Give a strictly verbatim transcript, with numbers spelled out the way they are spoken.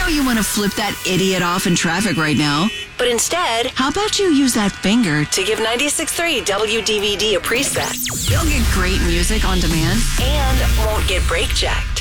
you want to flip that idiot off in traffic right now. But instead, how about you use that finger to give ninety-six point three W D V D a preset? You'll get great music on demand and won't get brake checked.